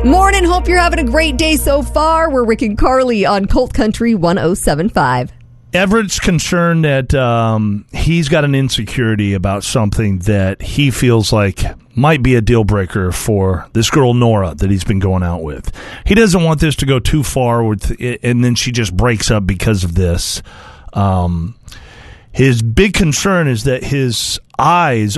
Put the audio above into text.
Morning. Hope you're having a great day so far. We're Rick and Carly on Colt Country 107.5. Everett's concerned that he's got an insecurity about something that he feels like might be a deal breaker for this girl, Nora, that he's been going out with. He doesn't want this to go too far, and then she just breaks up because of this. His big concern is that his eyes